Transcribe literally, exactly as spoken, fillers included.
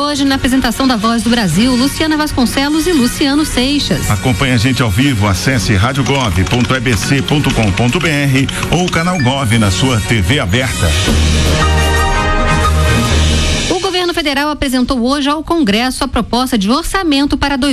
hoje na apresentação da Voz do Brasil, Luciana Vasconcelos e Luciano Seixas. Acompanhe a gente ao vivo, acesse rádio gov ponto e b c ponto com ponto b r ou o canal Gov na sua T V aberta. O governo federal apresentou hoje ao Congresso a proposta de orçamento para dois